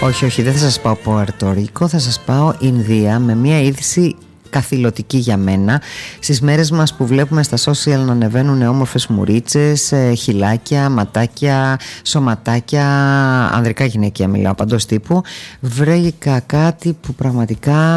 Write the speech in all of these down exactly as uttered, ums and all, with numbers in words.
Όχι, όχι, δεν θα σας πάω Πουερτορίκο, θα σας πάω Ινδία με μια είδηση καθηλωτική για μένα. Στις μέρες μας που βλέπουμε στα social να ανεβαίνουν όμορφες μουρίτσες, χυλάκια, ματάκια, σωματάκια, ανδρικά γυναικεία μιλάω παντός τύπου, βρήκα κάτι που πραγματικά...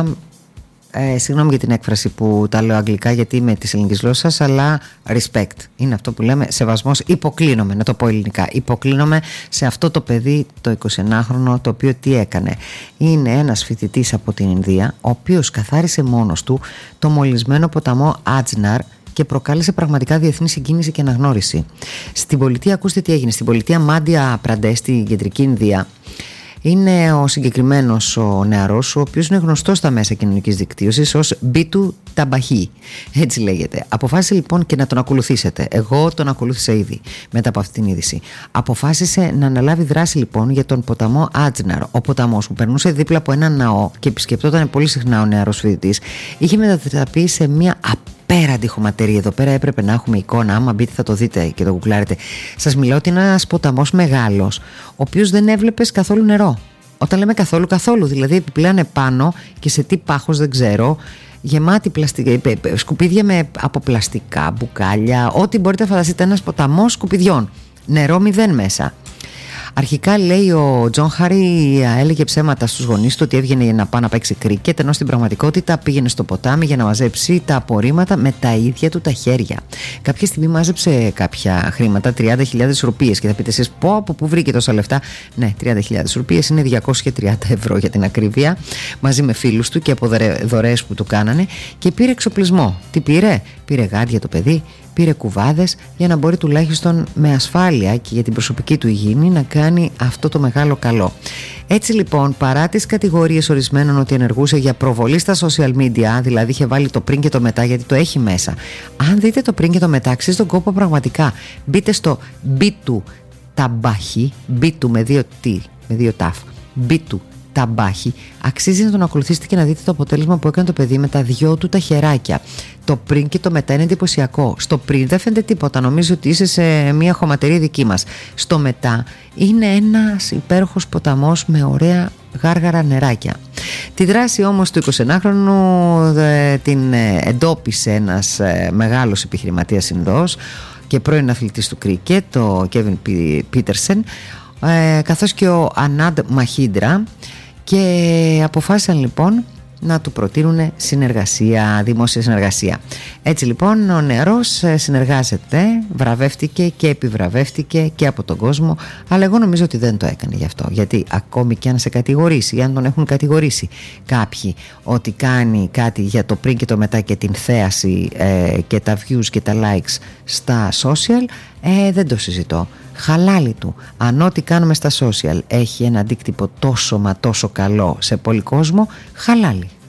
Ε, συγγνώμη για την έκφραση που τα λέω αγγλικά γιατί είμαι της ελληνικής γλώσσας, αλλά respect είναι αυτό που λέμε, σεβασμός, υποκλίνομαι, να το πω ελληνικά, υποκλίνομαι σε αυτό το παιδί το εικοσιενάχρονο, το οποίο τι έκανε? Είναι ένας φοιτητής από την Ινδία, ο οποίος καθάρισε μόνος του το μολυσμένο ποταμό Άτζναρ και προκάλεσε πραγματικά διεθνή συγκίνηση και αναγνώριση. Στην πολιτεία, ακούστε τι έγινε, στην πολιτεία Μάντια Πραντές, στην κεντρική Ινδία, είναι ο συγκεκριμένος ο νεαρός, ο οποίος είναι γνωστός στα μέσα κοινωνικής δικτύωσης ως Μπίτου Ταμπαχή, έτσι λέγεται. Αποφάσισε λοιπόν και να τον ακολουθήσετε. Εγώ τον ακολούθησα ήδη μετά από αυτή την είδηση. Αποφάσισε να αναλάβει δράση λοιπόν για τον ποταμό Άτζναρ. Ο ποταμός που περνούσε δίπλα από ένα ναό και επισκεπτόταν πολύ συχνά ο νεαρός φοιτητής, είχε μετατραπεί σε μια απέραντη χωματερή. Εδώ πέρα έπρεπε να έχουμε εικόνα. Άμα μπείτε θα το δείτε και το γκουγκλάρετε. Σας μιλάω ότι είναι ένας ποταμός μεγάλος, ο οποίος δεν έβλεπες καθόλου νερό. Όταν λέμε καθόλου, καθόλου. Δηλαδή επιπλέον επάνω και σε τι πάχος δεν ξέρω, γεμάτη πλαστικά, σκουπίδια με, από πλαστικά, μπουκάλια, ό,τι μπορείτε να φανταστείτε. Ένας ποταμός σκουπιδιών. Νερό μηδέν μέσα. Αρχικά λέει ο Τζον Χάρι έλεγε ψέματα στους γονείς του ότι έβγαινε να πάει να παίξει κρίκετ, ενώ στην πραγματικότητα πήγαινε στο ποτάμι για να μαζέψει τα απορρίμματα με τα ίδια του τα χέρια. Κάποια στιγμή μάζεψε κάποια χρήματα, τριάντα χιλιάδες ρουπίες, και θα πείτε εσείς πω από πού βρήκε τόσα λεφτά? Ναι, τριάντα χιλιάδες ρουπίες είναι διακόσια τριάντα ευρώ για την ακρίβεια, μαζί με φίλους του και από δωρεές που του κάνανε, και πήρε εξοπλισμό. Τι πήρε? Πήρε γάντια το παιδί, πήρε κουβάδες για να μπορεί τουλάχιστον με ασφάλεια και για την προσωπική του υγιεινή να κάνει αυτό το μεγάλο καλό. Έτσι λοιπόν, παρά τις κατηγορίες ορισμένων ότι ενεργούσε για προβολή στα social media, δηλαδή είχε βάλει το πριν και το μετά, γιατί το έχει μέσα. Αν δείτε το πριν και το μετά, αξίζει τον κόπο πραγματικά. Μπείτε στο Μπίτου Ταμπάχη, Μπίτου με δύο τι, με δύο ταφ, Μπίτου Ταμπάχη, αξίζει να τον ακολουθήσετε και να δείτε το αποτέλεσμα που έκανε το παιδί με τα δυο του τα χεράκια. Το πριν και το μετά είναι εντυπωσιακό. Στο πριν δεν φαίνεται τίποτα, νομίζω ότι είσαι σε μια χωματερή δική μας. Στο μετά είναι ένας υπέροχος ποταμός με ωραία γάργαρα νεράκια. Τη δράση όμως του εικοσιενάχρονου την εντόπισε ένας μεγάλος επιχειρηματίας Ινδός και πρώην αθλητής του κρίκετ, ο Κέβιν Πίτερσεν, καθώς και ο Ανάντ Μαχίντρα, και αποφάσισαν λοιπόν να του προτείνουν συνεργασία, δημόσια συνεργασία. Έτσι λοιπόν ο νεαρός συνεργάζεται, βραβεύτηκε και επιβραβεύτηκε και από τον κόσμο, αλλά εγώ νομίζω ότι δεν το έκανε γι' αυτό, γιατί ακόμη και αν σε κατηγορήσει ή αν τον έχουν κατηγορήσει κάποιοι ότι κάνει κάτι για το πριν και το μετά και την θέαση ε, και τα views και τα likes στα social, ε, δεν το συζητώ. Χαλάλι του. Αν ό,τι κάνουμε στα social έχει ένα αντίκτυπο τόσο μα τόσο καλό σε πολύ κόσμο, χαλάλι.